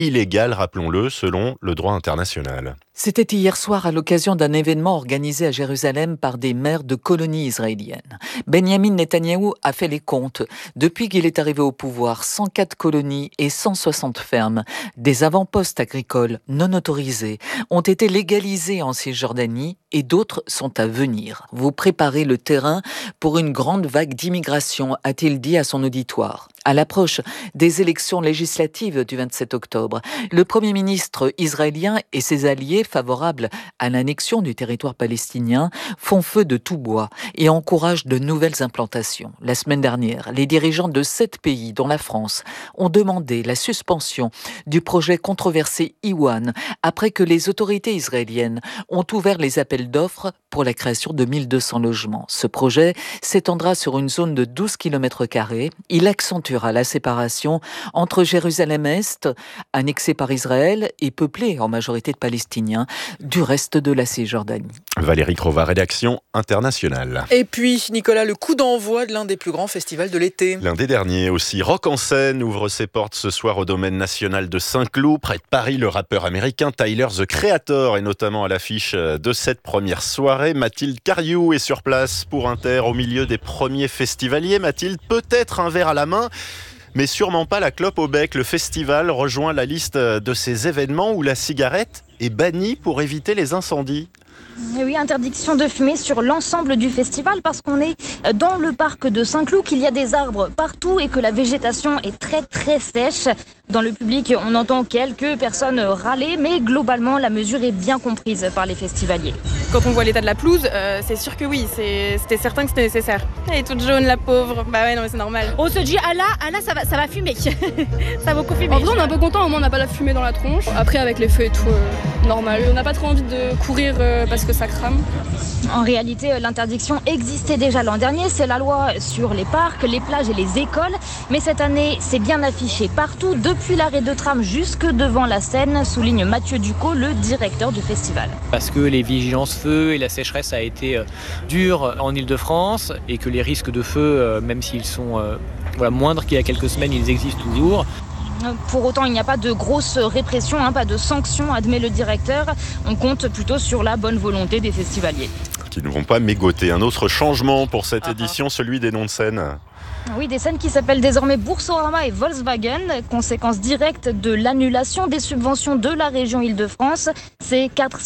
illégale, rappelons-le, selon le droit international. C'était hier soir à l'occasion d'un événement organisé à Jérusalem par des maires de colonies israéliennes. Benjamin Netanyahou a fait les comptes. Depuis qu'il est arrivé au pouvoir, 104 colonies et 160 fermes, des avant-postes agricoles non autorisés, ont été légalisés en Cisjordanie et d'autres sont à venir. Vous préparez le terrain pour une grande vague d'immigration, a-t-il dit à son auditoire. À l'approche des élections législatives du 27 octobre, le Premier ministre israélien et ses alliés favorables à l'annexion du territoire palestinien font feu de tout bois et encouragent de nouvelles implantations. La semaine dernière, les dirigeants de 7 pays, dont la France, ont demandé la suspension du projet controversé Iwan après que les autorités israéliennes ont ouvert les appels d'offres pour la création de 1200 logements. Ce projet s'étendra sur une zone de 12 km². Il accentuera la séparation entre Jérusalem-Est, annexée par Israël et peuplée en majorité de Palestiniens, du reste de la Cisjordanie. Valérie Crova, rédaction internationale. Et puis, Nicolas, le coup d'envoi de l'un des plus grands festivals de l'été. L'un des derniers aussi. Rock en scène ouvre ses portes ce soir au domaine national de Saint-Cloud. Près de Paris, le rappeur américain Tyler, The Creator, est notamment à l'affiche de cette première soirée. Mathilde Cariou est sur place pour Inter au milieu des premiers festivaliers. Mathilde, peut-être un verre à la main, mais sûrement pas la clope au bec. Le festival rejoint la liste de ces événements où la cigarette est bannie pour éviter les incendies. Et oui, interdiction de fumer sur l'ensemble du festival parce qu'on est dans le parc de Saint-Cloud, qu'il y a des arbres partout et que la végétation est très très sèche. Dans le public, on entend quelques personnes râler, mais globalement, la mesure est bien comprise par les festivaliers. Quand on voit l'état de la pelouse, c'est sûr que oui, c'était certain que c'était nécessaire. Elle est toute jaune, la pauvre. Bah ouais, non mais c'est normal. On se dit, ah là, ça va fumer. Ça va beaucoup fumer. En vrai, on est un peu content, au moins on n'a pas la fumée dans la tronche. Après, avec les feux et tout, normal. On n'a pas trop envie de courir parce que ça crame. En réalité, l'interdiction existait déjà l'an dernier. C'est la loi sur les parcs, les plages et les écoles. Mais cette année, c'est bien affiché partout, depuis l'arrêt de tram jusque devant la Seine, souligne Mathieu Ducot, le directeur du festival. Parce que les vigilances feu et la sécheresse a été dure en Île-de-France et que les risques de feu, même s'ils sont moindres qu'il y a quelques semaines, ils existent toujours. Pour autant, il n'y a pas de grosse répression, pas de sanctions, admet le directeur. On compte plutôt sur la bonne volonté des festivaliers. Qui ne vont pas mégoter. Un autre changement pour cette édition, celui des noms de scène. Oui, des scènes qui s'appellent désormais Boursorama et Volkswagen, conséquence directe de l'annulation des subventions de la région Île-de-France. C'est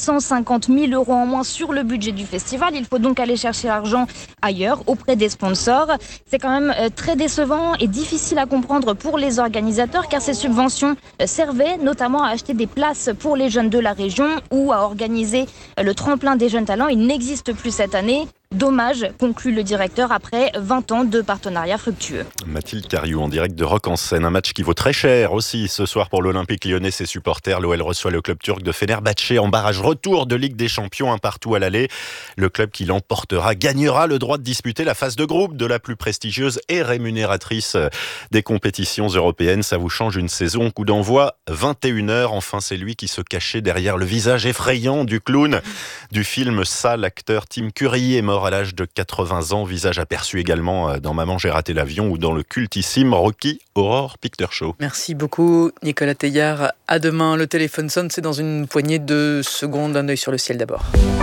450 000 € en moins sur le budget du festival. Il faut donc aller chercher l'argent ailleurs, auprès des sponsors. C'est quand même très décevant et difficile à comprendre pour les organisateurs, car ces subventions servaient notamment à acheter des places pour les jeunes de la région ou à organiser le tremplin des jeunes talents. Il n'existe plus cette année. Dommage, conclut le directeur après 20 ans de partenariat fructueux. Mathilde Cariou en direct de Rock en scène. Un match qui vaut très cher aussi ce soir pour l'Olympique Lyonnais et ses supporters. L'OL reçoit le club turc de Fenerbahçe en barrage retour de Ligue des Champions, un partout à l'aller. Le club qui l'emportera gagnera le droit de disputer la phase de groupe de la plus prestigieuse et rémunératrice des compétitions européennes. Ça vous change une saison. Coup d'envoi 21h. Enfin, c'est lui qui se cachait derrière le visage effrayant du clown du film Ça. L'acteur Tim Curry est mort à l'âge de 80 ans, visage aperçu également dans Maman j'ai raté l'avion ou dans le cultissime Rocky Horror Picture Show. Merci beaucoup Nicolas Teillard. À demain, le téléphone sonne, c'est dans une poignée de secondes. Un œil sur le ciel d'abord.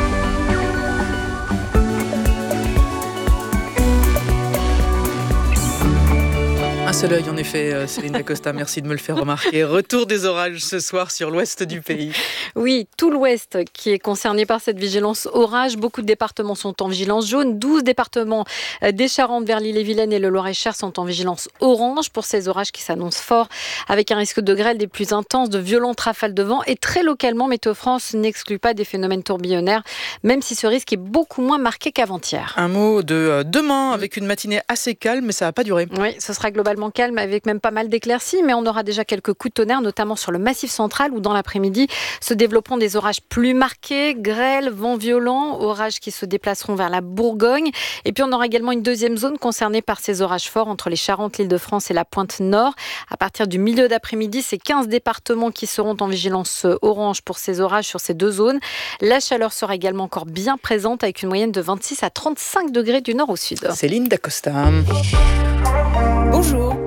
Un seul œil en effet, Céline Dacosta, merci de me le faire remarquer. Retour des orages ce soir sur l'ouest du pays. Oui, tout l'ouest qui est concerné par cette vigilance orage. Beaucoup de départements sont en vigilance jaune. 12 départements des Charentes vers l'Ille-et-Vilaine et le Loir-et-Cher sont en vigilance orange pour ces orages qui s'annoncent forts, avec un risque de grêle des plus intenses, de violentes rafales de vent. Et très localement, Météo France n'exclut pas des phénomènes tourbillonnaires, même si ce risque est beaucoup moins marqué qu'avant-hier. Un mot de demain, avec une matinée assez calme, mais ça va pas durer. Oui, ce sera globalement calme avec même pas mal d'éclaircies, mais on aura déjà quelques coups de tonnerre, notamment sur le Massif central où dans l'après-midi se développeront des orages plus marqués, grêle, vent violent, orages qui se déplaceront vers la Bourgogne. Et puis on aura également une deuxième zone concernée par ces orages forts entre les Charentes, l'Île-de-France et la Pointe Nord. À partir du milieu d'après-midi, c'est 15 départements qui seront en vigilance orange pour ces orages sur ces deux zones. La chaleur sera également encore bien présente avec une moyenne de 26 à 35 degrés du nord au sud. Céline Dacosta. Bonjour,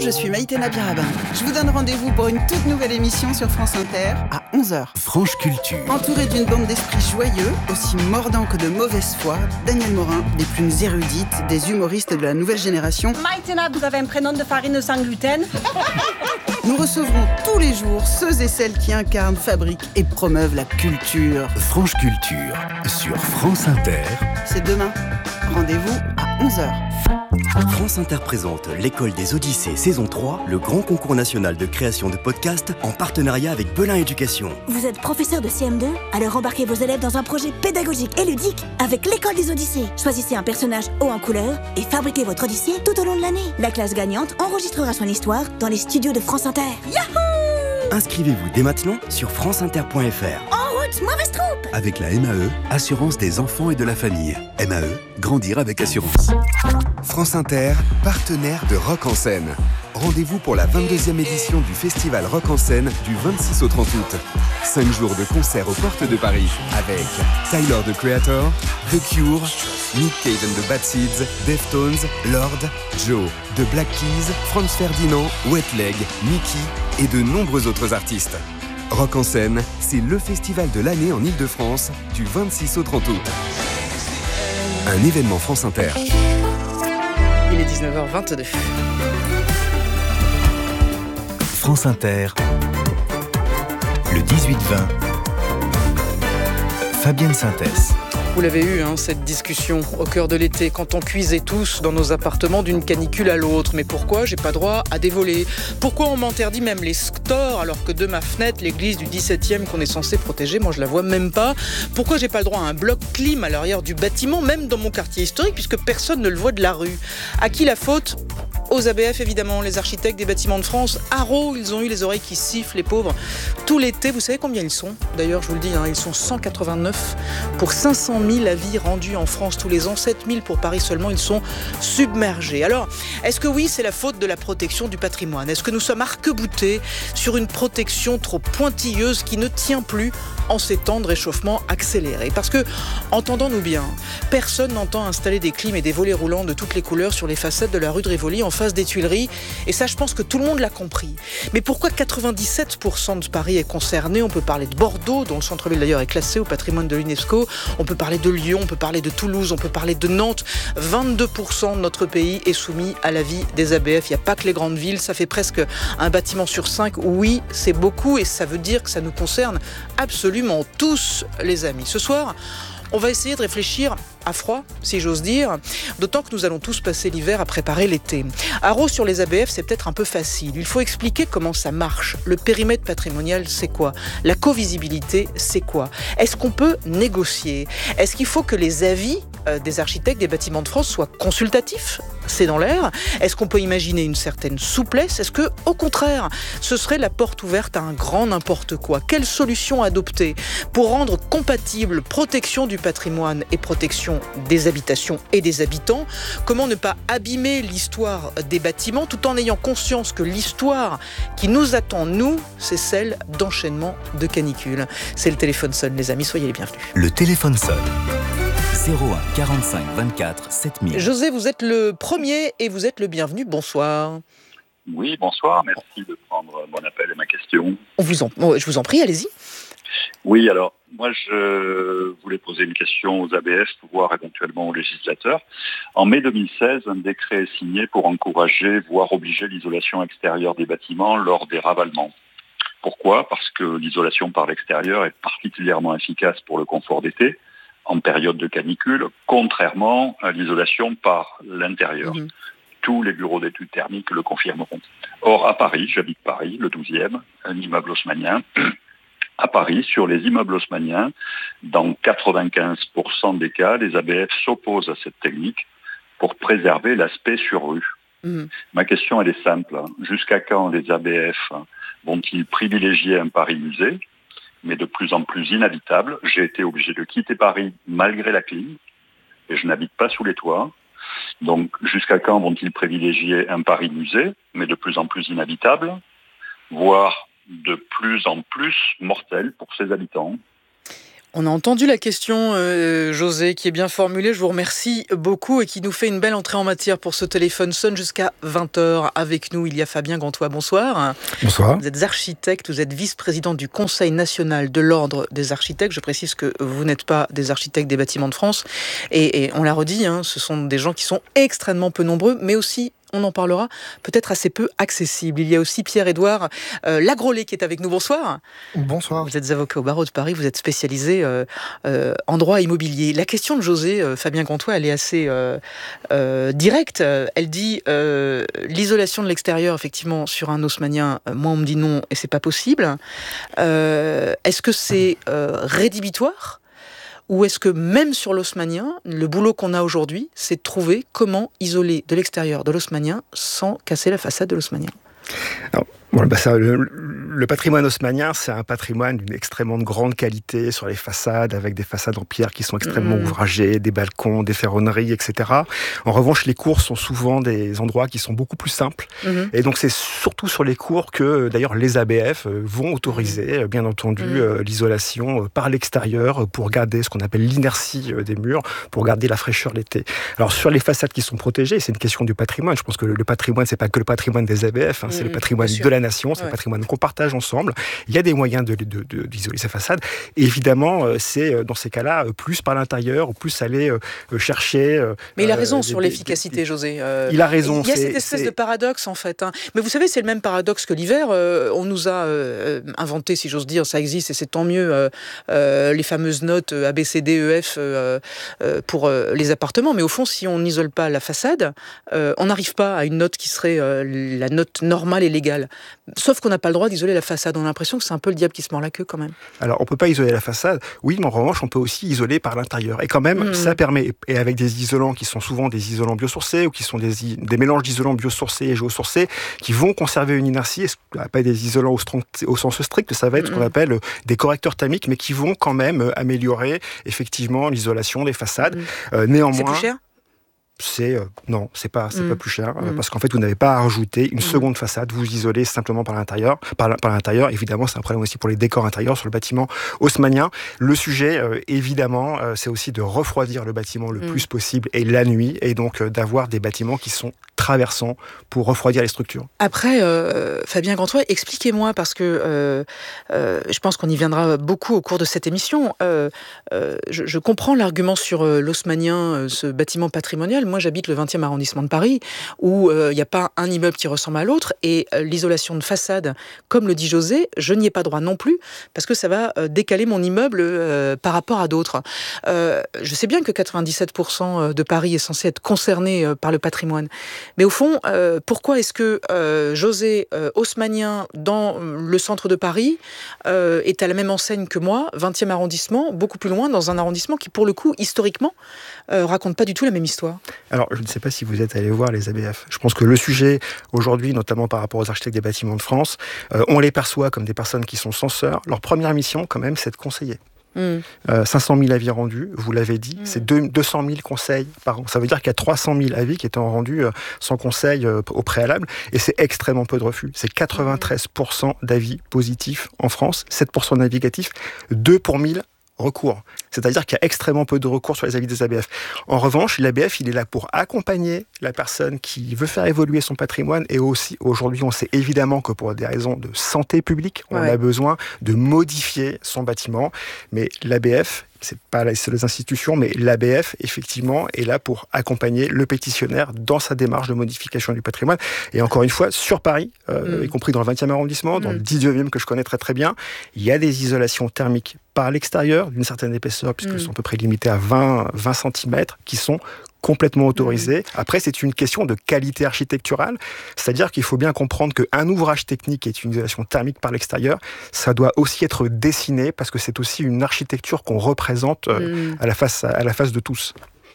je suis Maïté Nabirabin. Je vous donne rendez-vous pour une toute nouvelle émission sur France Inter à 11h. Franche Culture. Entouré d'une bande d'esprits joyeux, aussi mordants que de mauvaise foi, Daniel Morin, des plus érudites, des humoristes de la nouvelle génération. Maïté Nab, vous avez un prénom de farine sans gluten. Nous recevrons tous les jours ceux et celles qui incarnent, fabriquent et promeuvent la culture. Franche Culture sur France Inter. C'est demain. Rendez-vous à 11h. France Inter présente l'École des Odyssées saison 3, le grand concours national de création de podcasts en partenariat avec Belin Éducation. Vous êtes professeur de CM2 ? Alors embarquez vos élèves dans un projet pédagogique et ludique avec l'École des Odyssées. Choisissez un personnage haut en couleur et fabriquez votre Odyssée tout au long de l'année. La classe gagnante enregistrera son histoire dans les studios de France Inter. Yahoo ! Inscrivez-vous dès maintenant sur franceinter.fr. En route, mauvaise troupe ! Avec la MAE, Assurance des enfants et de la famille. MAE, grandir avec assurance. France Inter, partenaire de Rock en scène. Rendez-vous pour la 22e édition du festival Rock en scène du 26 au 30 août. 5 jours de concerts aux portes de Paris avec Tyler, the Creator, The Cure, Nick Cave and the Bad Seeds, Deftones, Lord, Joe, The Black Keys, Franz Ferdinand, Wet Leg, Mickey et de nombreux autres artistes. Rock en scène, c'est le festival de l'année en Ile-de-France du 26 au 30 août. Un événement France Inter. Il est 19h22. France Inter, le 18-20, Fabienne Synthès. Vous l'avez eu, cette discussion au cœur de l'été, quand on cuisait tous dans nos appartements d'une canicule à l'autre. Mais pourquoi j'ai pas droit à des volets ? Pourquoi on m'interdit même les stores alors que de ma fenêtre, l'église du 17e qu'on est censé protéger, moi je la vois même pas ? Pourquoi j'ai pas le droit à un bloc clim à l'arrière du bâtiment, même dans mon quartier historique, puisque personne ne le voit de la rue ? À qui la faute ? Aux ABF évidemment, les architectes des bâtiments de France. Haro, ils ont eu les oreilles qui sifflent, les pauvres. Tout l'été, vous savez combien ils sont ? D'ailleurs, je vous le dis, ils sont 189 pour 500 000 avis rendus en France tous les ans. 7 000 pour Paris seulement, ils sont submergés. Alors, est-ce que oui, c'est la faute de la protection du patrimoine ? Est-ce que nous sommes arc-boutés sur une protection trop pointilleuse qui ne tient plus en ces temps de réchauffement accéléré ? Parce que, entendons-nous bien, personne n'entend installer des clims et des volets roulants de toutes les couleurs sur les façades de la rue de Rivoli en face des Tuileries, et ça je pense que tout le monde l'a compris. Mais pourquoi 97% de Paris est concerné ? On peut parler de Bordeaux, dont le centre-ville d'ailleurs est classé au patrimoine de l'UNESCO, on peut parler de Lyon, on peut parler de Toulouse, on peut parler de Nantes. 22% de notre pays est soumis à l'avis des ABF. Il n'y a pas que les grandes villes, ça fait presque un bâtiment sur 5. Oui, c'est beaucoup, et ça veut dire que ça nous concerne absolument tous, les amis. Ce soir, on va essayer de réfléchir à froid, si j'ose dire, d'autant que nous allons tous passer l'hiver à préparer l'été. Haro sur les ABF, c'est peut-être un peu facile. Il faut expliquer comment ça marche. Le périmètre patrimonial, c'est quoi ? La covisibilité, c'est quoi ? Est-ce qu'on peut négocier ? Est-ce qu'il faut que les avis des architectes des bâtiments de France soient consultatifs ? C'est dans l'air. Est-ce qu'on peut imaginer une certaine souplesse ? Est-ce que, au contraire, ce serait la porte ouverte à un grand n'importe quoi ? Quelle solution adopter pour rendre compatible protection du patrimoine et protection des habitations et des habitants ? Comment ne pas abîmer l'histoire des bâtiments tout en ayant conscience que l'histoire qui nous attend, nous, c'est celle d'enchaînement de canicules. C'est le téléphone sonne, les amis, soyez les bienvenus. Le téléphone sonne. 01 45 24 7000. José, vous êtes le premier et vous êtes le bienvenu. Bonsoir. Oui, bonsoir. Merci de prendre mon appel et ma question. Je vous en prie, allez-y. Oui, alors, moi, je voulais poser une question aux ABF, voire éventuellement aux législateurs. En mai 2016, un décret est signé pour encourager, voire obliger l'isolation extérieure des bâtiments lors des ravalements. Pourquoi ? Parce que l'isolation par l'extérieur est particulièrement efficace pour le confort d'été, en période de canicule, contrairement à l'isolation par l'intérieur. Tous les bureaux d'études thermiques le confirmeront. Or, à Paris, j'habite Paris, le 12e, un immeuble haussmannien. À Paris, sur les immeubles haussmanniens, dans 95% des cas, les ABF s'opposent à cette technique pour préserver l'aspect sur rue. Ma question, elle est simple. Jusqu'à quand les ABF vont-ils privilégier un Paris usé, mais de plus en plus inhabitable ? J'ai été obligé de quitter Paris malgré la clim, et je n'habite pas sous les toits. Donc, jusqu'à quand vont-ils privilégier un Paris usé, mais de plus en plus inhabitable, voire de plus en plus mortel pour ses habitants ? On a entendu la question, José, qui est bien formulée. Je vous remercie beaucoup et qui nous fait une belle entrée en matière pour ce téléphone sonne jusqu'à 20h. Avec nous, il y a Fabien Gantois. Bonsoir. Bonsoir. Vous êtes architecte, vous êtes vice-président du Conseil national de l'Ordre des architectes. Je précise que vous n'êtes pas des architectes des bâtiments de France. Et on l'a redit, ce sont des gens qui sont extrêmement peu nombreux, mais aussi, on en parlera, peut-être assez peu accessibles. Il y a aussi Pierre-Édouard Lagrolet qui est avec nous. Bonsoir. Bonsoir. Vous êtes avocat au barreau de Paris, vous êtes spécialisé en droit immobilier. La question de José, Fabien Gantois, elle est assez directe. Elle dit l'isolation de l'extérieur, effectivement, sur un haussmannien, moi on me dit non et c'est pas possible. Est-ce que c'est rédhibitoire ? Ou est-ce que même sur l'haussmannien, le boulot qu'on a aujourd'hui, c'est de trouver comment isoler de l'extérieur de l'haussmannien sans casser la façade de l'haussmannien ? Alors, le patrimoine haussmannien, c'est un patrimoine d'une extrêmement grande qualité sur les façades, avec des façades en pierre qui sont extrêmement ouvragées, des balcons, des ferronneries, etc. En revanche, les cours sont souvent des endroits qui sont beaucoup plus simples. Et donc, c'est surtout sur les cours que, d'ailleurs, les ABF vont autoriser, bien entendu, l'isolation par l'extérieur pour garder ce qu'on appelle l'inertie des murs, pour garder la fraîcheur l'été. Alors, sur les façades qui sont protégées, c'est une question du patrimoine. Je pense que le patrimoine, c'est pas que le patrimoine des ABF, c'est le patrimoine de la nation, c'est le patrimoine qu'on partage ensemble. Il y a des moyens d'isoler ces façades. Et évidemment, c'est dans ces cas-là, plus par l'intérieur, ou plus aller chercher... Mais il a raison sur l'efficacité, José. Il a raison. Il y a cette espèce de paradoxe, en fait. Mais vous savez, c'est le même paradoxe que l'hiver. On nous a inventé, si j'ose dire, ça existe, et c'est tant mieux, les fameuses notes A, B, C, D, E, F pour les appartements. Mais au fond, si on n'isole pas la façade, on n'arrive pas à une note qui serait la note normale et légale. Sauf qu'on n'a pas le droit d'isoler la façade. On a l'impression que c'est un peu le diable qui se mord la queue quand même. Alors, on peut pas isoler la façade, oui, mais en revanche, on peut aussi isoler par l'intérieur. Et quand même, ça permet, et avec des isolants qui sont souvent des isolants biosourcés, ou qui sont des mélanges d'isolants biosourcés et géosourcés, qui vont conserver une inertie, et ce qu'on appelle des isolants au sens strict, ça va être ce qu'on appelle des correcteurs thermiques, mais qui vont quand même améliorer, effectivement, l'isolation des façades. Néanmoins... C'est plus cher ? Non, c'est pas plus cher, parce qu'en fait vous n'avez pas à rajouter une seconde façade, vous isolez simplement par l'intérieur. Évidemment, c'est un problème aussi pour les décors intérieurs sur le bâtiment haussmannien. Le sujet, évidemment, c'est aussi de refroidir le bâtiment le plus possible et la nuit, et donc d'avoir des bâtiments qui sont traversants pour refroidir les structures. Après, Fabien Gantois, expliquez-moi, parce que je pense qu'on y viendra beaucoup au cours de cette émission. Je comprends l'argument sur l'haussmannien, ce bâtiment patrimonial. Moi, j'habite le 20e arrondissement de Paris, où il n'y a pas un immeuble qui ressemble à l'autre, et l'isolation de façade, comme le dit José, je n'y ai pas droit non plus, parce que ça va décaler mon immeuble par rapport à d'autres. Je sais bien que 97% de Paris est censé être concerné par le patrimoine, mais au fond, pourquoi est-ce que José, haussmannien, dans le centre de Paris, est à la même enseigne que moi, 20e arrondissement, beaucoup plus loin, dans un arrondissement qui, pour le coup, historiquement, raconte pas du tout la même histoire? Alors, je ne sais pas si vous êtes allé voir les ABF. Je pense que le sujet, aujourd'hui, notamment par rapport aux architectes des bâtiments de France, on les perçoit comme des personnes qui sont censeurs. Leur première mission, quand même, c'est de conseiller. 500 000 avis rendus, vous l'avez dit, c'est 200 000 conseils par an. Ça veut dire qu'il y a 300 000 avis qui étaient rendus sans conseil au préalable, et c'est extrêmement peu de refus. C'est 93% d'avis positifs en France, 7% d'avis négatifs, 2 pour 1000 recours. C'est-à-dire qu'il y a extrêmement peu de recours sur les avis des ABF. En revanche, l'ABF, il est là pour accompagner la personne qui veut faire évoluer son patrimoine, et aussi, aujourd'hui, on sait évidemment que pour des raisons de santé publique, on a besoin de modifier son bâtiment, mais l'ABF, c'est pas les seules institutions, mais l'ABF, effectivement, est là pour accompagner le pétitionnaire dans sa démarche de modification du patrimoine. Et encore une fois, sur Paris, y compris dans le 20e arrondissement, dans le 19e que je connais très très bien, il y a des isolations thermiques par l'extérieur, d'une certaine épaisseur, puisqu'elles sont à peu près limitées à 20 cm, qui sont complètement autorisé. Après, c'est une question de qualité architecturale, c'est-à-dire qu'il faut bien comprendre qu'un ouvrage technique est une isolation thermique par l'extérieur, ça doit aussi être dessiné, parce que c'est aussi une architecture qu'on représente à la face de tous.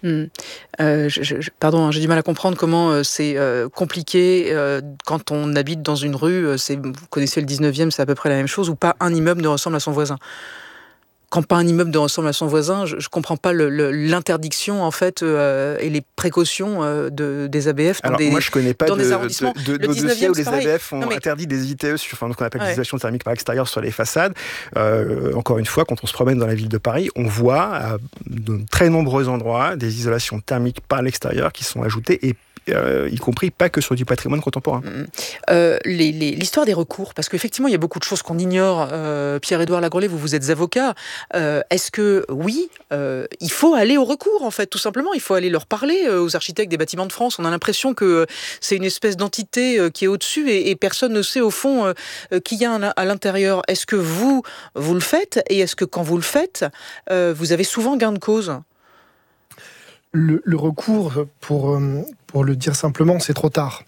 Pardon, j'ai du mal à comprendre comment c'est compliqué quand on habite dans une rue, vous connaissez le 19e, c'est à peu près la même chose, où pas un immeuble ne ressemble à son voisin. quand pas un immeuble ressemble à son voisin, je comprends pas l'interdiction en fait et les précautions des ABF dans moi je connais pas des arrondissements. de dossiers où les ABF ont interdit des ITE sur ce qu'on appelle l'isolation thermique par extérieur sur les façades. Encore une fois, quand on se promène dans la ville de Paris, on voit à de très nombreux endroits des isolations thermiques par l'extérieur qui sont ajoutées et y compris pas que sur du patrimoine contemporain. L'histoire des recours, parce qu'effectivement il y a beaucoup de choses qu'on ignore. Pierre-Édouard Lagrolet, vous êtes avocat. Est-ce que il faut aller au recours en fait, tout simplement, il faut aller leur parler aux architectes des bâtiments de France. On a l'impression que c'est une espèce d'entité qui est au-dessus et personne ne sait au fond qui y a à l'intérieur. Est-ce que vous le faites, et est-ce que quand vous le faites, vous avez souvent gain de cause? Le recours, pour le dire simplement, c'est trop tard.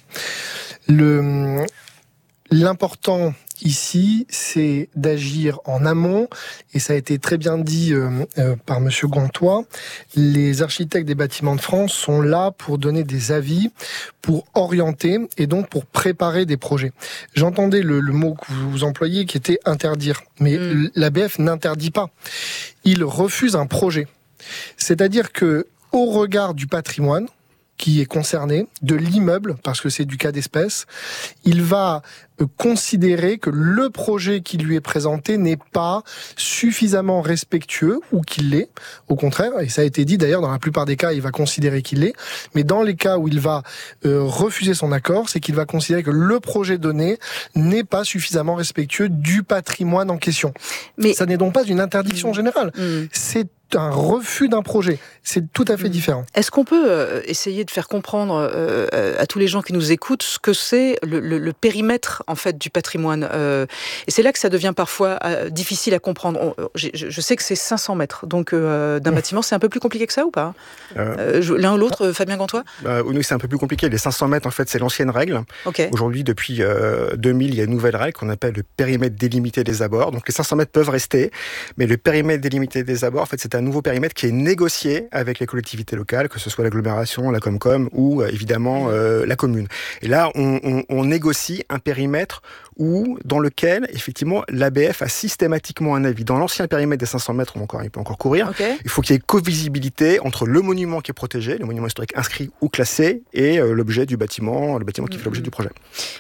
L'important ici, c'est d'agir en amont, et ça a été très bien dit par Monsieur Gantois. Les architectes des bâtiments de France sont là pour donner des avis, pour orienter et donc pour préparer des projets. J'entendais le mot que vous employez qui était interdire, mais l'ABF n'interdit pas. Il refuse un projet. C'est-à-dire que au regard du patrimoine qui est concerné, de l'immeuble, parce que c'est du cas d'espèce, il va considérer que le projet qui lui est présenté n'est pas suffisamment respectueux, ou qu'il l'est, au contraire, et ça a été dit d'ailleurs, dans la plupart des cas, il va considérer qu'il l'est, mais dans les cas où il va refuser son accord, c'est qu'il va considérer que le projet donné n'est pas suffisamment respectueux du patrimoine en question. Mais ça n'est donc pas une interdiction générale, c'est un refus d'un projet. C'est tout à fait différent. Est-ce qu'on peut essayer de faire comprendre à tous les gens qui nous écoutent ce que c'est le périmètre en fait du patrimoine, et c'est là que ça devient parfois difficile à comprendre. Je sais que c'est 500 mètres, donc d'un bâtiment, c'est un peu plus compliqué que ça ou pas? L'un ou l'autre, Fabien Gantois? Oui, c'est un peu plus compliqué. Les 500 mètres, en fait, c'est l'ancienne règle. Okay. Aujourd'hui, depuis 2000, il y a une nouvelle règle qu'on appelle le périmètre délimité des abords. Donc les 500 mètres peuvent rester, mais le périmètre délimité des abords, en fait, c'est un nouveau périmètre qui est négocié avec les collectivités locales, que ce soit l'agglomération, la Comcom ou évidemment la commune. Et là, on négocie un périmètre dans lequel, effectivement, l'ABF a systématiquement un avis. Dans l'ancien périmètre des 500 mètres, il peut encore courir. Okay. Il faut qu'il y ait co-visibilité entre le monument qui est protégé, le monument historique inscrit ou classé, et l'objet du bâtiment, le bâtiment qui fait l'objet du projet.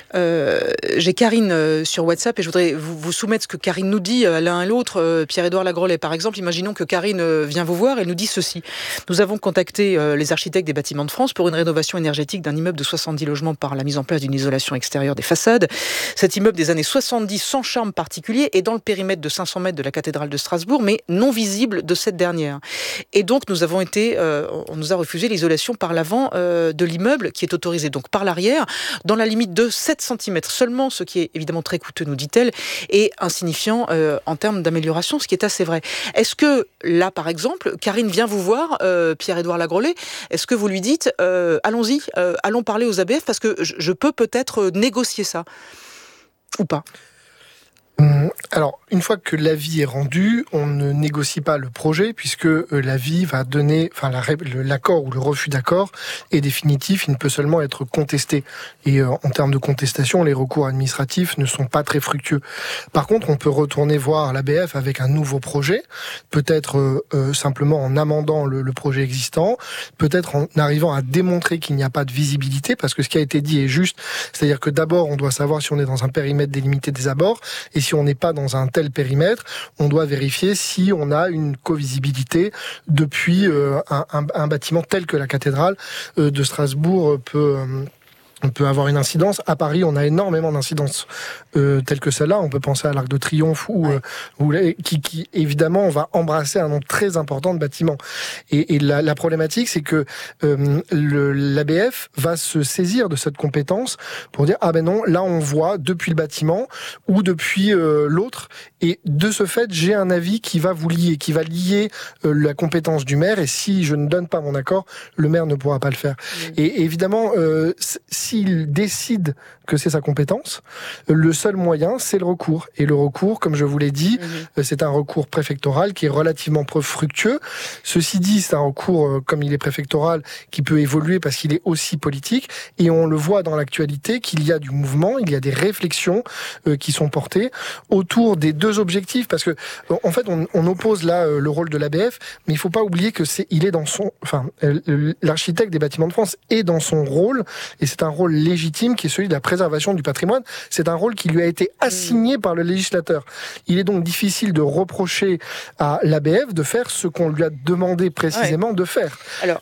J'ai Karine sur WhatsApp et je voudrais vous soumettre ce que Karine nous dit à l'un à l'autre. Pierre-Édouard Lagrolet, par exemple, imaginons que Karine vient vous voir et nous dit ceci. Nous avons contacté les architectes des bâtiments de France pour une rénovation énergétique d'un immeuble de 70 logements par la mise en place d'une isolation extérieure des façades. Cet immeuble des années 70 sans charme particulier est dans le périmètre de 500 mètres de la cathédrale de Strasbourg, mais non visible de cette dernière. Et donc nous avons on nous a refusé l'isolation par l'avant de l'immeuble, qui est autorisée donc par l'arrière, dans la limite de 7 cm seulement, ce qui est évidemment très coûteux, nous dit-elle, et insignifiant en termes d'amélioration, ce qui est assez vrai. Est-ce que là, par exemple, Karine vient vous voir, Pierre-Édouard Lagrolet, est-ce que vous lui dites allons-y, allons parler aux ABF parce que je peux peut-être négocier ça ou pas? Alors, une fois que l'avis est rendu, on ne négocie pas le projet puisque l'avis va donner, l'accord ou le refus d'accord est définitif, il ne peut seulement être contesté. Et en termes de contestation, les recours administratifs ne sont pas très fructueux. Par contre, on peut retourner voir l'ABF avec un nouveau projet, peut-être simplement en amendant le projet existant, peut-être en arrivant à démontrer qu'il n'y a pas de visibilité, parce que ce qui a été dit est juste, c'est-à-dire que d'abord, on doit savoir si on est dans un périmètre délimité des abords, et si on n'est pas dans un tel périmètre, on doit vérifier si on a une co-visibilité depuis un bâtiment tel que la cathédrale de Strasbourg on peut avoir une incidence. À Paris, on a énormément d'incidences telles que celle-là. On peut penser à l'Arc de Triomphe, qui évidemment va embrasser un nombre très important de bâtiments. Et la problématique, c'est que l'ABF va se saisir de cette compétence pour dire ah ben non, là on voit depuis le bâtiment ou depuis l'autre. Et de ce fait, j'ai un avis qui va vous lier, qui va lier la compétence du maire. Et si je ne donne pas mon accord, le maire ne pourra pas le faire. Et évidemment, s'il décide que c'est sa compétence. Le seul moyen, c'est le recours. Et le recours, comme je vous l'ai dit, c'est un recours préfectoral qui est relativement fructueux. Ceci dit, c'est un recours, comme il est préfectoral, qui peut évoluer parce qu'il est aussi politique. Et on le voit dans l'actualité qu'il y a du mouvement, il y a des réflexions qui sont portées autour des deux objectifs. Parce que, en fait, on oppose là le rôle de l'ABF, mais il ne faut pas oublier que l'architecte des Bâtiments de France est dans son rôle, et c'est un rôle légitime qui est celui de la préservation du patrimoine. C'est un rôle qui lui a été assigné par le législateur. Il est donc difficile de reprocher à l'ABF de faire ce qu'on lui a demandé précisément de faire. Alors,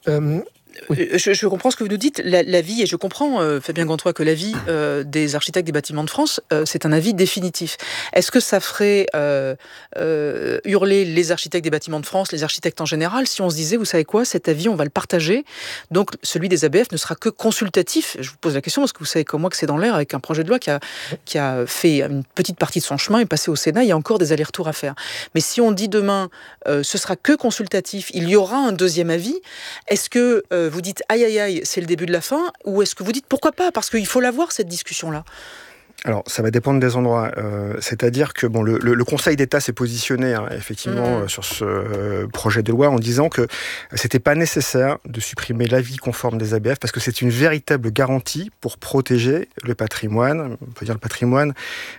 je comprends ce que vous nous dites, l'avis, et je comprends, Fabien Gantois, que l'avis des architectes des Bâtiments de France, c'est un avis définitif. Est-ce que ça ferait hurler les architectes des Bâtiments de France, les architectes en général, si on se disait, vous savez quoi, cet avis, on va le partager, donc celui des ABF ne sera que consultatif? Je vous pose la question parce que vous savez comme moi que c'est dans l'air, avec un projet de loi qui a fait une petite partie de son chemin et passé au Sénat, il y a encore des allers-retours à faire. Mais si on dit demain, ce sera que consultatif, il y aura un deuxième avis, est-ce que vous dites aïe aïe aïe, c'est le début de la fin, ou est-ce que vous dites pourquoi pas, parce qu'il faut l'avoir cette discussion-là? Alors, ça va dépendre des endroits. C'est-à-dire que le Conseil d'État s'est positionné effectivement sur ce projet de loi en disant que c'était pas nécessaire de supprimer l'avis conforme des ABF parce que c'est une véritable garantie pour protéger le patrimoine, on peut dire le patrimoine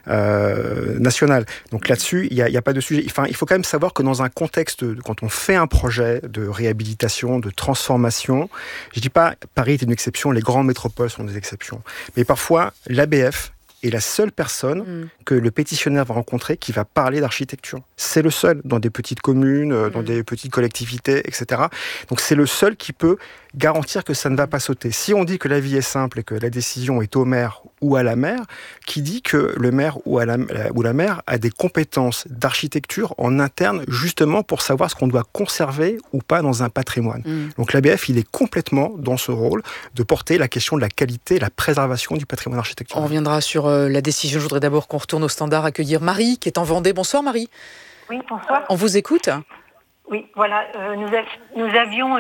national. Donc là-dessus, il y a pas de sujet. Enfin, il faut quand même savoir que dans un contexte, quand on fait un projet de réhabilitation, de transformation, je dis pas Paris est une exception, les grandes métropoles sont des exceptions, mais parfois l'ABF est la seule personne que le pétitionnaire va rencontrer qui va parler d'architecture. C'est le seul dans des petites communes, dans des petites collectivités, etc. Donc c'est le seul qui peut garantir que ça ne va pas sauter. Si on dit que l'avis est simple et que la décision est au maire ou à la maire, qui dit que le maire ou la maire a des compétences d'architecture en interne justement pour savoir ce qu'on doit conserver ou pas dans un patrimoine. Donc l'ABF, il est complètement dans ce rôle de porter la question de la qualité et la préservation du patrimoine architectural. On reviendra sur la décision. Je voudrais d'abord qu'on retourne au standard, accueillir Marie qui est en Vendée. Bonsoir Marie. Oui, bonsoir. On vous écoute. Oui, voilà. Nous avions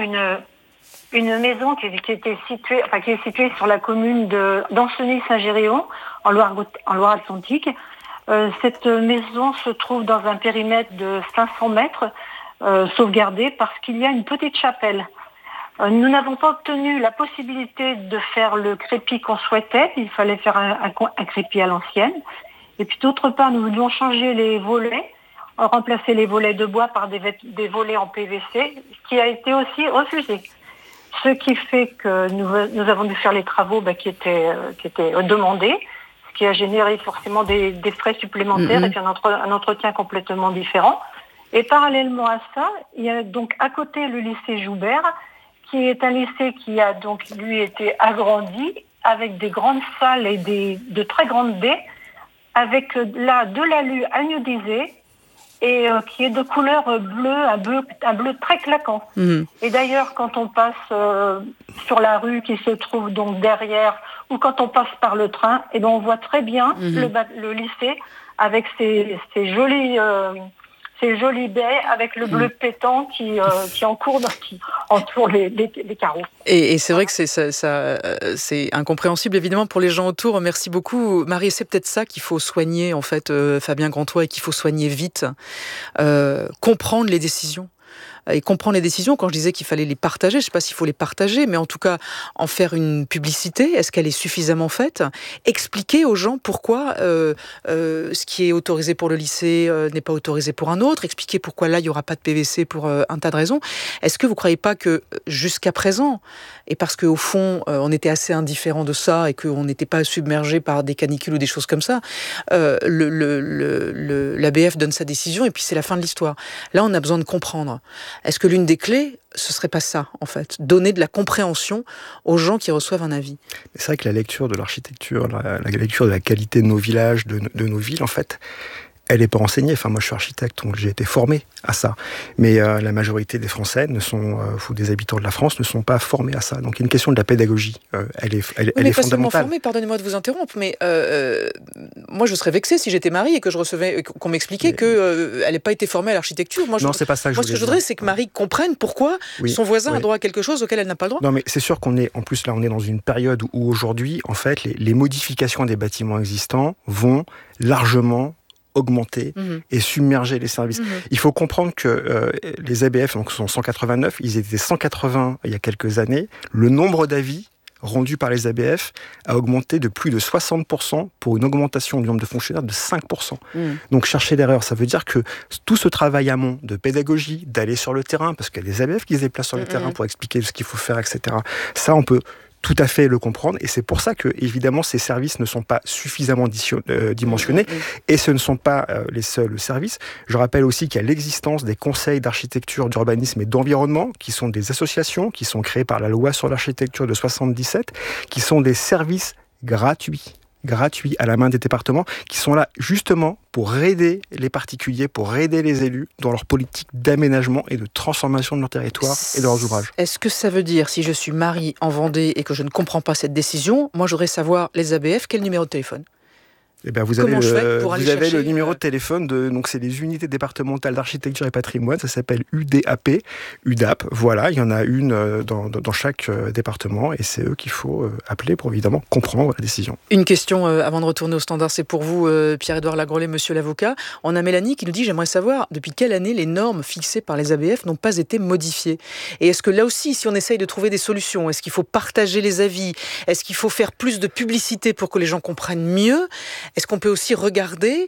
une maison qui est située sur la commune d'Ancenis-Saint-Géréon, en Loire-Atlantique. Cette maison se trouve dans un périmètre de 500 mètres, sauvegardé parce qu'il y a une petite chapelle. Nous n'avons pas obtenu la possibilité de faire le crépi qu'on souhaitait. Il fallait faire un crépi à l'ancienne. Et puis d'autre part, nous voulions changer les volets, remplacer les volets de bois par des volets en PVC, ce qui a été aussi refusé. Ce qui fait que nous avons dû faire les travaux qui étaient demandés, ce qui a généré forcément des frais supplémentaires et puis un entretien complètement différent. Et parallèlement à ça, il y a donc à côté le lycée Joubert, qui est un lycée qui a donc lui été agrandi avec des grandes salles et de très grandes baies, avec là de l'alu anodisé et qui est de couleur bleue, un bleu très claquant. Et d'ailleurs, quand on passe sur la rue qui se trouve donc derrière, ou quand on passe par le train, et ben on voit très bien le lycée avec ces jolies baies avec le bleu pétant qui entoure les carreaux. Et c'est vrai que c'est incompréhensible évidemment pour les gens autour. Merci beaucoup Marie. C'est peut-être ça qu'il faut soigner en fait, Fabien Gantois, et qu'il faut soigner vite. Comprendre les décisions. Et comprendre les décisions, quand je disais qu'il fallait les partager, je ne sais pas s'il faut les partager, mais en tout cas en faire une publicité, est-ce qu'elle est suffisamment faite? Expliquer aux gens pourquoi ce qui est autorisé pour le lycée n'est pas autorisé pour un autre, expliquer pourquoi là il n'y aura pas de PVC pour un tas de raisons. Est-ce que vous ne croyez pas que jusqu'à présent, et parce qu'au fond on était assez indifférent de ça et qu'on n'était pas submergé par des canicules ou des choses comme ça, l'ABF donne sa décision et puis c'est la fin de l'histoire. Là on a besoin de comprendre. Est-ce que l'une des clés, ce serait pas ça, en fait? Donner de la compréhension aux gens qui reçoivent un avis. C'est vrai que la lecture de l'architecture, la lecture de la qualité de nos villages, de nos villes, en fait, elle n'est pas enseignée. Enfin, moi, je suis architecte, donc j'ai été formé à ça. Mais la majorité des Français ou des habitants de la France ne sont pas formés à ça. Donc, il y a une question de la pédagogie. Elle est fondamentale. Pas seulement formés, pardonnez-moi de vous interrompre, mais moi, je serais vexée si j'étais Marie et que qu'on m'expliquait qu'elle n'ait pas été formée à l'architecture. Non, c'est pas ça que ce que je voudrais, c'est que Marie comprenne pourquoi son voisin a droit à quelque chose auquel elle n'a pas le droit. Non, mais c'est sûr qu'on est dans une période où aujourd'hui, en fait, les modifications des bâtiments existants vont largement augmenter et submerger les services. Il faut comprendre que les ABF donc, sont 189, ils étaient 180 il y a quelques années. Le nombre d'avis rendus par les ABF a augmenté de plus de 60% pour une augmentation du nombre de fonctionnaires de 5%. Donc chercher l'erreur, ça veut dire que tout ce travail amont de pédagogie, d'aller sur le terrain, parce qu'il y a des ABF qui se déplacent sur le terrain pour expliquer ce qu'il faut faire, etc. Ça, on peut tout à fait le comprendre, et c'est pour ça que, évidemment, ces services ne sont pas suffisamment dimensionnés, et ce ne sont pas les seuls services. Je rappelle aussi qu'il y a l'existence des conseils d'architecture, d'urbanisme et d'environnement, qui sont des associations, qui sont créées par la loi sur l'architecture de 1977, qui sont des services gratuits à la main des départements, qui sont là justement pour aider les particuliers, pour aider les élus dans leur politique d'aménagement et de transformation de leur territoire et de leurs ouvrages. Est-ce que ça veut dire, si je suis Marie en Vendée et que je ne comprends pas cette décision, moi je voudrais savoir, les ABF, quel numéro de téléphone ? Eh bien, vous avez le numéro de téléphone donc c'est les unités départementales d'architecture et patrimoine, ça s'appelle UDAP, voilà, il y en a une dans chaque département et c'est eux qu'il faut appeler pour évidemment comprendre la décision. Une question avant de retourner au standard, c'est pour vous Pierre-Édouard Lagrolet, monsieur l'avocat. On a Mélanie qui nous dit, j'aimerais savoir depuis quelle année les normes fixées par les ABF n'ont pas été modifiées. Et est-ce que là aussi, si on essaye de trouver des solutions, est-ce qu'il faut partager les avis, est-ce qu'il faut faire plus de publicité pour que les gens comprennent mieux ? Est-ce qu'on peut aussi regarder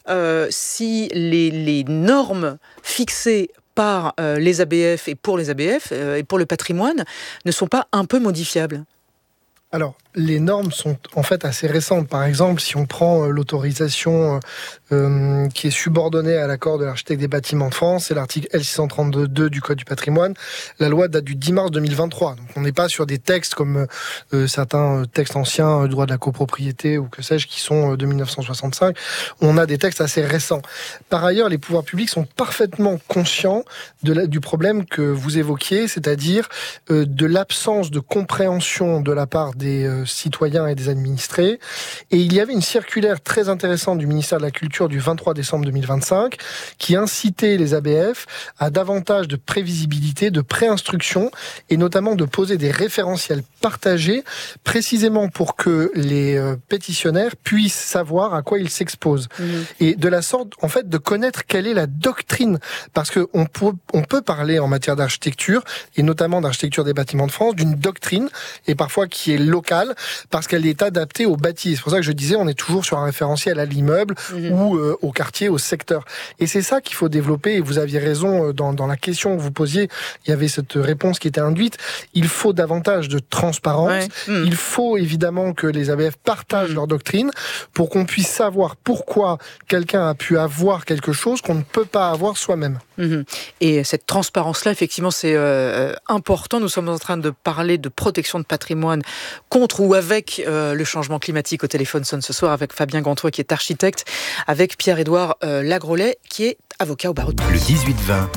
si les normes fixées par les ABF et pour les ABF et pour le patrimoine ne sont pas un peu modifiables ? Alors, les normes sont en fait assez récentes. Par exemple, si on prend l'autorisation qui est subordonnée à l'accord de l'architecte des bâtiments de France, c'est l'article L632.2 du Code du patrimoine. La loi date du 10 mars 2023. Donc on n'est pas sur des textes comme certains textes anciens, droit de la copropriété ou que sais-je, qui sont de 1965. On a des textes assez récents. Par ailleurs, les pouvoirs publics sont parfaitement conscients du problème que vous évoquiez, c'est-à-dire de l'absence de compréhension de la part des citoyens et des administrés. Et il y avait une circulaire très intéressante du ministère de la Culture du 23 décembre 2025 qui incitait les ABF à davantage de prévisibilité, de préinstruction et notamment de poser des référentiels partagés précisément pour que les pétitionnaires puissent savoir à quoi ils s'exposent. Et de la sorte, en fait, de connaître quelle est la doctrine. Parce qu'on peut parler en matière d'architecture et notamment d'architecture des bâtiments de France d'une doctrine et parfois qui est locale parce qu'elle est adaptée au bâti. C'est pour ça que je disais, on est toujours sur un référentiel à l'immeuble ou au quartier, au secteur. Et c'est ça qu'il faut développer. Et vous aviez raison dans la question que vous posiez. Il y avait cette réponse qui était induite. Il faut davantage de transparence. Il faut évidemment que les ABF partagent leur doctrine pour qu'on puisse savoir pourquoi quelqu'un a pu avoir quelque chose qu'on ne peut pas avoir soi-même. Et cette transparence-là, effectivement, c'est important. Nous sommes en train de parler de protection de patrimoine contre ou avec le changement climatique. Au téléphone sonne ce soir avec Fabien Gantois qui est architecte, avec Pierre-Édouard Lagrolet qui est avocat au barreau de Paris. Le 18-20,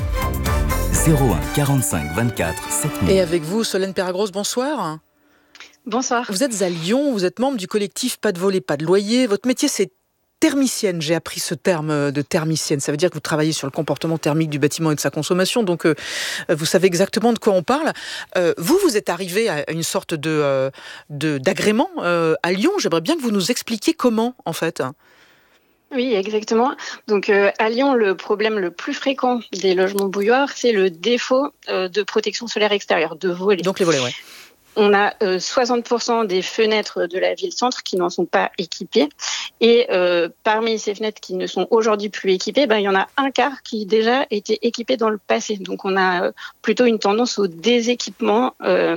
01 45 24 7000. Et avec vous, Solène Peragros, bonsoir. Bonsoir. Vous êtes à Lyon, vous êtes membre du collectif Pas de voler, pas de loyer. Votre métier, c'est thermicienne. J'ai appris ce terme de thermicienne. Ça veut dire que vous travaillez sur le comportement thermique du bâtiment et de sa consommation. Donc, vous savez exactement de quoi on parle. Vous êtes arrivé à une sorte d'agrément à Lyon. J'aimerais bien que vous nous expliquiez comment, en fait. Oui, exactement. Donc, à Lyon, le problème le plus fréquent des logements bouilloires, c'est le défaut de protection solaire extérieure, de volets. Donc, les volets, oui. On a 60% des fenêtres de la ville-centre qui n'en sont pas équipées. Et parmi ces fenêtres qui ne sont aujourd'hui plus équipées, il y en a un quart qui déjà étaient équipées dans le passé. Donc on a plutôt une tendance au déséquipement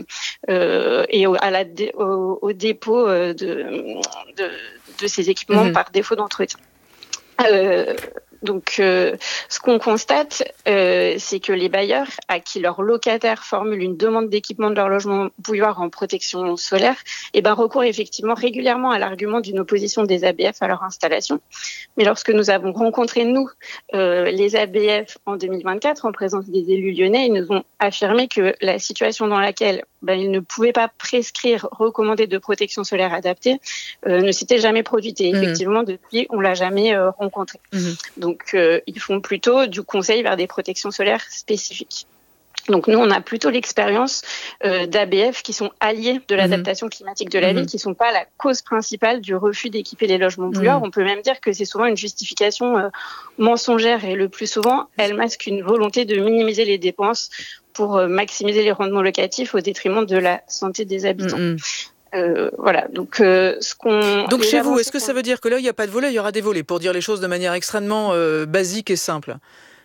et au dépôt de ces équipements par défaut d'entretien. Donc, ce qu'on constate, c'est que les bailleurs à qui leurs locataires formulent une demande d'équipement de leur logement bouilloire en protection solaire, recourent effectivement régulièrement à l'argument d'une opposition des ABF à leur installation. Mais lorsque nous avons rencontré, nous, les ABF en 2024, en présence des élus lyonnais, ils nous ont affirmé que la situation dans laquelle ils ne pouvaient pas prescrire, recommander de protection solaire adaptée ne s'était jamais produite. Et effectivement, depuis, on ne l'a jamais rencontré. Donc, ils font plutôt du conseil vers des protections solaires spécifiques. Donc nous, on a plutôt l'expérience d'ABF qui sont alliés de l'adaptation climatique de la ville, qui ne sont pas la cause principale du refus d'équiper les logements bouilloires. On peut même dire que c'est souvent une justification mensongère et le plus souvent, elle masque une volonté de minimiser les dépenses pour maximiser les rendements locatifs au détriment de la santé des habitants. Voilà, donc Donc chez vous, est-ce que ça veut dire que là, il n'y a pas de volets, il y aura des volets, pour dire les choses de manière extrêmement basique et simple?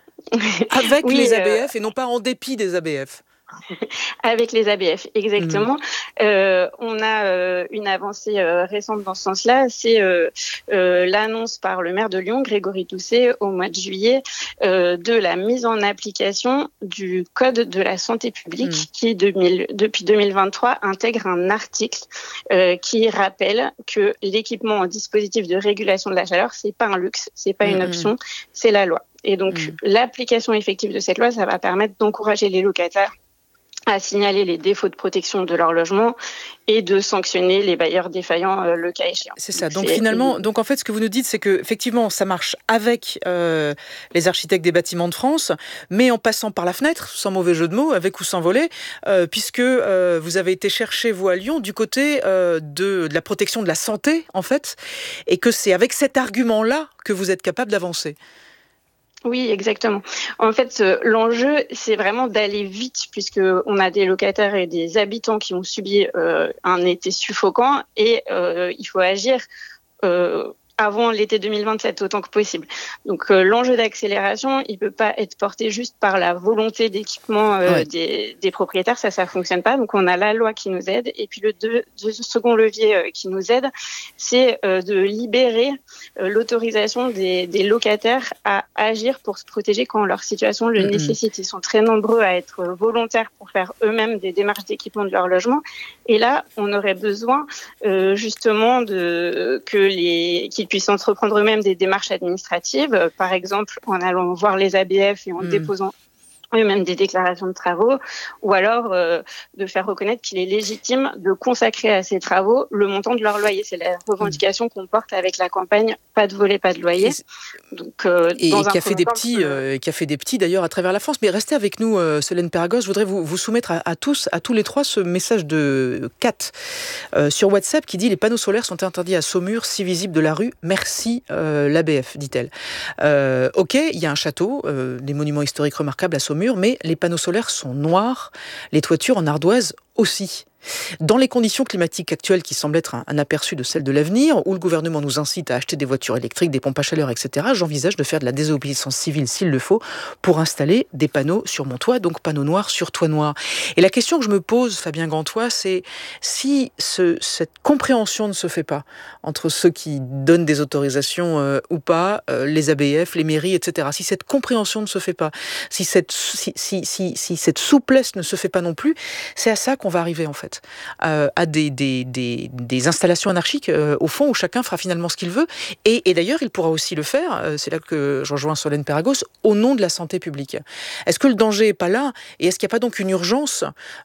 Avec les ABF et non pas en dépit des ABF. Avec les ABF, exactement. On a une avancée récente dans ce sens-là, c'est l'annonce par le maire de Lyon, Grégory Doucet, au mois de juillet, de la mise en application du Code de la santé publique qui, depuis 2023, intègre un article qui rappelle que l'équipement en dispositif de régulation de la chaleur, c'est pas un luxe, c'est pas une option, c'est la loi. Et donc, l'application effective de cette loi, ça va permettre d'encourager les locataires à signaler les défauts de protection de leur logement et de sanctionner les bailleurs défaillants le cas échéant. C'est ça. Donc finalement, en fait, ce que vous nous dites, c'est que effectivement, ça marche avec les architectes des bâtiments de France, mais en passant par la fenêtre, sans mauvais jeu de mots, avec ou sans volet, puisque vous avez été chercher, vous, à Lyon, du côté de la protection de la santé, en fait, et que c'est avec cet argument-là que vous êtes capable d'avancer. Oui, exactement. En fait, l'enjeu, c'est vraiment d'aller vite, puisqu'on a des locataires et des habitants qui ont subi un été suffocant, et il faut agir avant l'été 2027 autant que possible. Donc l'enjeu d'accélération, il peut pas être porté juste par la volonté d'équipement des propriétaires, ça fonctionne pas. Donc on a la loi qui nous aide, et puis le second levier qui nous aide, c'est de libérer l'autorisation des locataires à agir pour se protéger quand leur situation le nécessite. Ils sont très nombreux à être volontaires pour faire eux-mêmes des démarches d'équipement de leur logement, et là on aurait besoin justement qu'ils puissent entreprendre eux-mêmes des démarches administratives, par exemple en allant voir les ABF et en déposant eux-mêmes des déclarations de travaux, ou alors de faire reconnaître qu'il est légitime de consacrer à ces travaux le montant de leur loyer. C'est la revendication qu'on porte avec la campagne « Pas de volet, pas de loyer ». Donc, qui a fait des petits d'ailleurs à travers la France. Mais restez avec nous, Solène Peragos. Je voudrais vous soumettre à tous les trois, ce message de Kat sur WhatsApp qui dit « Les panneaux solaires sont interdits à Saumur, si visibles de la rue. Merci l'ABF », dit-elle. Ok, il y a un château, des monuments historiques remarquables à Saumur, mais les panneaux solaires sont noirs, les toitures en ardoise aussi. Dans les conditions climatiques actuelles qui semblent être un aperçu de celles de l'avenir, où le gouvernement nous incite à acheter des voitures électriques, des pompes à chaleur, etc., j'envisage de faire de la désobéissance civile s'il le faut pour installer des panneaux sur mon toit, donc panneaux noirs sur toit noir. Et la question que je me pose, Fabien Gantois, c'est si cette compréhension ne se fait pas entre ceux qui donnent des autorisations ou pas, les ABF, les mairies, etc., si cette compréhension ne se fait pas, si cette souplesse ne se fait pas non plus, c'est à ça qu'on va arriver en fait. À des installations anarchiques au fond où chacun fera finalement ce qu'il veut et d'ailleurs il pourra aussi le faire, c'est là que je rejoins Solène Peragos, au nom de la santé publique. Est-ce que le danger n'est pas là et est-ce qu'il n'y a pas donc une urgence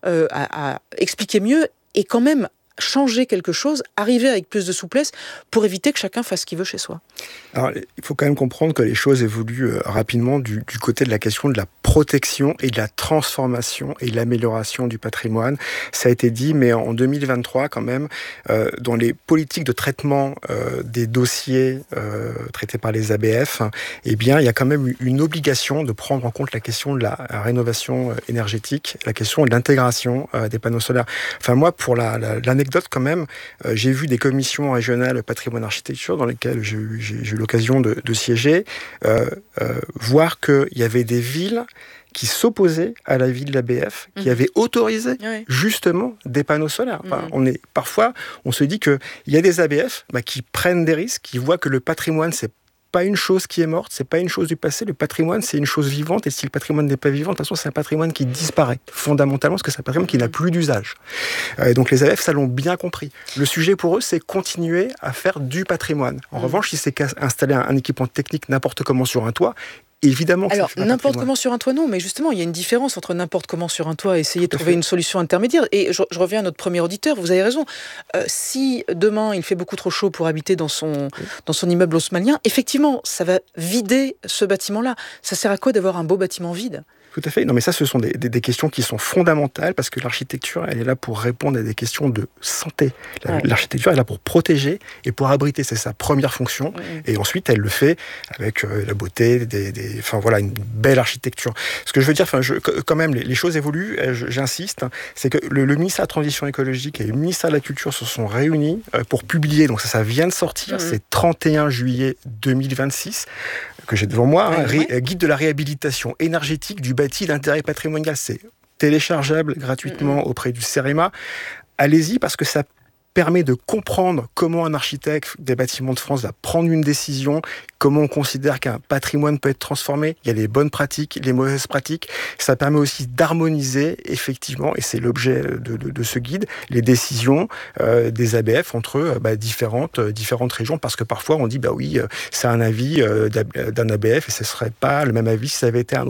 à expliquer mieux et quand même changer quelque chose, arriver avec plus de souplesse pour éviter que chacun fasse ce qu'il veut chez soi? Alors, il faut quand même comprendre que les choses évoluent rapidement du côté de la question de la protection et de la transformation et de l'amélioration du patrimoine. Ça a été dit, mais en 2023 quand même, dans les politiques de traitement des dossiers traités par les ABF, eh bien, il y a quand même une obligation de prendre en compte la question de la rénovation énergétique, la question de l'intégration des panneaux solaires. Enfin, moi, pour l'anecdote quand même, j'ai vu des commissions régionales patrimoine architecture dans lesquelles j'ai eu l'occasion de siéger, voir qu'il y avait des villes qui s'opposaient à la ville de l'ABF, qui avait autorisé justement des panneaux solaires. Enfin, parfois, on se dit qu'il y a des ABF qui prennent des risques, qui voient que le patrimoine, c'est pas une chose qui est morte, c'est pas une chose du passé. Le patrimoine, c'est une chose vivante, et si le patrimoine n'est pas vivant, de toute façon, c'est un patrimoine qui disparaît fondamentalement, parce que c'est un patrimoine qui n'a plus d'usage. Et donc les ABF, ça l'ont bien compris. Le sujet pour eux, c'est continuer à faire du patrimoine. En revanche, si c'est installer un équipement technique n'importe comment sur un toit, évidemment que alors, n'importe comment sur un toit, non, mais justement, il y a une différence entre n'importe comment sur un toit et essayer de trouver une solution intermédiaire. Et je reviens à notre premier auditeur, vous avez raison. Si demain, il fait beaucoup trop chaud pour habiter dans son immeuble haussmannien, effectivement, ça va vider ce bâtiment-là. Ça sert à quoi d'avoir un beau bâtiment vide ? Tout à fait. Non, mais ça, ce sont des questions qui sont fondamentales parce que l'architecture, elle est là pour répondre à des questions de santé. L'architecture, elle est là pour protéger et pour abriter. C'est sa première fonction. Et ensuite, elle le fait avec la beauté, enfin voilà, une belle architecture. Ce que je veux dire, quand même, les choses évoluent. J'insiste, c'est que le ministère de la Transition écologique et le ministère de la Culture se sont réunis pour publier. Donc ça vient de sortir. C'est 31 juillet 2026 que j'ai devant moi. Guide de la réhabilitation énergétique du bâti d'intérêt patrimonial. C'est téléchargeable gratuitement auprès du CEREMA. Allez-y parce que ça permet de comprendre comment un architecte des bâtiments de France va prendre une décision, comment on considère qu'un patrimoine peut être transformé. Il y a les bonnes pratiques, les mauvaises pratiques. Ça permet aussi d'harmoniser, effectivement, et c'est l'objet de ce guide, les décisions des ABF entre différentes régions, parce que parfois on dit, c'est un avis d'un ABF et ce ne serait pas le même avis si ça avait été un autre.